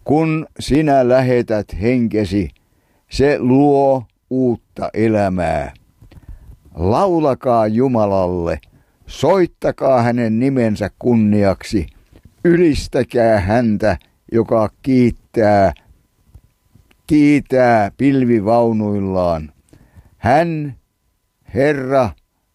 Kun sinä lähetät henkesi, se luo uutta elämää. Laulakaa Jumalalle, soittakaa hänen nimensä kunniaksi, ylistäkää häntä, joka kiitää pilvivaunuillaan. Hän, Herra,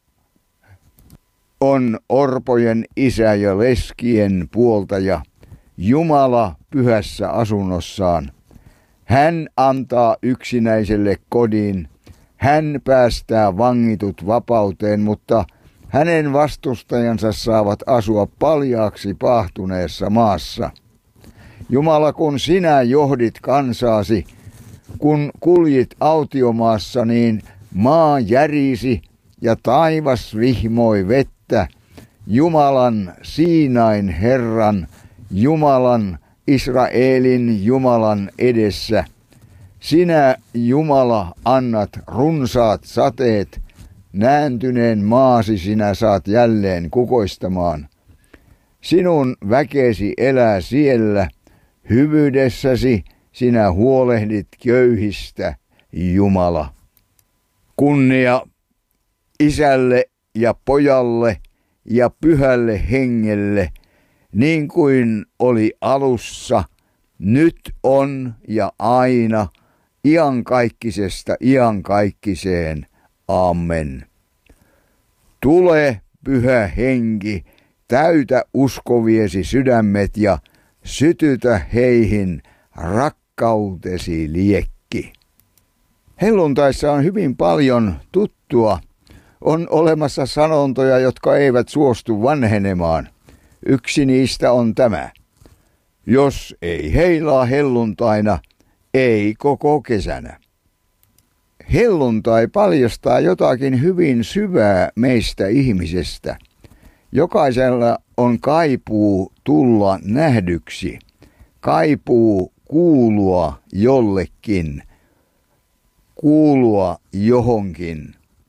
on orpojen isä ja leskien puoltaja, Jumala pyhässä asunnossaan. Hän antaa yksinäiselle kodin, hän päästää vangitut vapauteen, mutta hänen vastustajansa saavat asua paljaaksi paahtuneessa maassa. Jumala, kun sinä johdit kansaasi, kun kuljit autiomaassa, niin maa järisi ja taivas vihmoi vettä. Jumalan, Siinain Herran, Jumalan, Israelin Jumalan edessä. Sinä, Jumala, annat runsaat sateet, nääntyneen maasi sinä saat jälleen kukoistamaan. Sinun väkesi elää siellä, hyvyydessäsi sinä huolehdit köyhistä, Jumala. Kunnia Isälle ja Pojalle ja Pyhälle Hengelle, niin kuin oli alussa, nyt on ja aina, iankaikkisesta iankaikkiseen. Amen. Tule, Pyhä Henki, täytä uskoviesi sydämet ja sytytä heihin rakkautesi liekki. Helluntaissa on hyvin paljon tuttua. On olemassa sanontoja, jotka eivät suostu vanhenemaan. Yksi niistä on tämä: jos ei heilaa helluntaina, ei koko kesänä. Helluntai paljastaa jotakin hyvin syvää meistä ihmisestä. Jokaisella on kaipuu tulla nähdyksi, kaipuu kuulua jollekin, kuulua johonkin.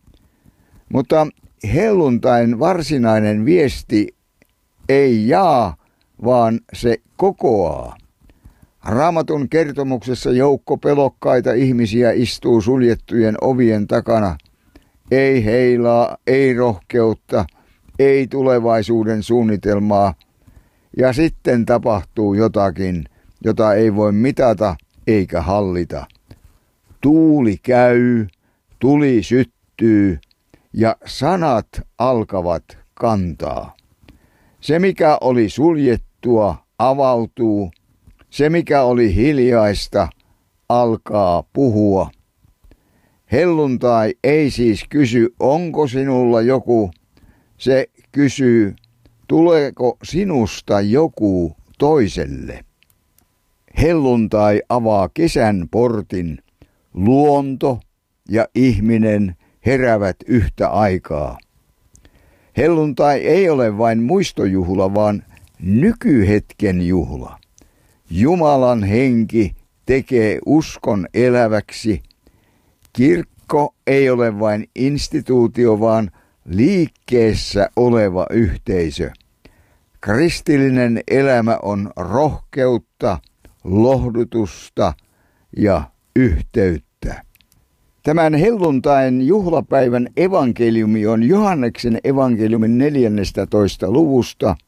Mutta helluntain varsinainen viesti ei jaa, vaan se kokoaa. Raamatun kertomuksessa joukko pelokkaita ihmisiä istuu suljettujen ovien takana. Ei heilaa, ei rohkeutta, ei tulevaisuuden suunnitelmaa. Ja sitten tapahtuu jotakin, jota ei voi mitata eikä hallita. Tuuli käy, tuli syttyy ja sanat alkavat kantaa. Se, mikä oli suljettua, avautuu. Se, mikä oli hiljaista, alkaa puhua. Helluntai ei siis kysy, onko sinulla joku. Se kysyy, tuleeko sinusta joku toiselle. Helluntai avaa kesän portin. Luonto ja ihminen heräävät yhtä aikaa. Helluntai ei ole vain muistojuhla, vaan nykyhetken juhla. Jumalan henki tekee uskon eläväksi. Kirkko ei ole vain instituutio, vaan liikkeessä oleva yhteisö. Kristillinen elämä on rohkeutta, lohdutusta ja yhteyttä. Tämän helluntain juhlapäivän evankeliumi on Johanneksen evankeliumin 14. luvusta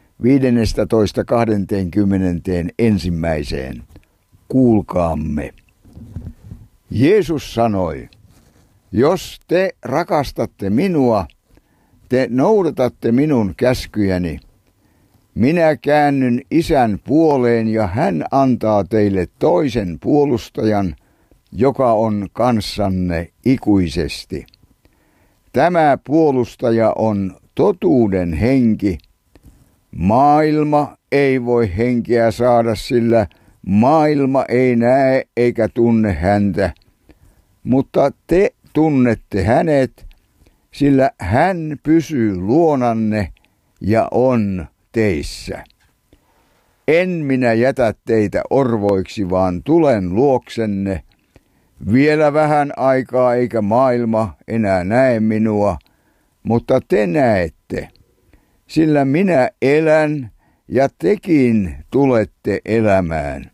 15-21. Kuulkaamme. Jeesus sanoi, jos te rakastatte minua, te noudatatte minun käskyjäni. Minä käännyn Isän puoleen ja hän antaa teille toisen puolustajan, joka on kanssanne ikuisesti. Tämä puolustaja on totuuden henki. Maailma ei voi henkeä saada, sillä maailma ei näe eikä tunne häntä. Mutta te tunnette hänet, sillä hän pysyy luonanne ja on teissä. En minä jätä teitä orvoiksi, vaan tulen luoksenne. Vielä vähän aikaa eikä maailma enää näe minua, mutta te näette, sillä minä elän ja tekin tulette elämään.